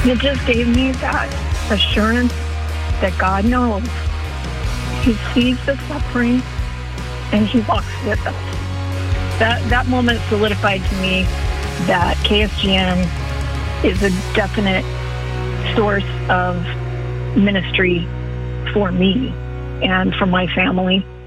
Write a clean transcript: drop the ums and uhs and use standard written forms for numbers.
It just gave me that assurance that God knows. He sees the suffering and he walks with us. That moment solidified to me that KSGM is a definite source of ministry for me and for my family.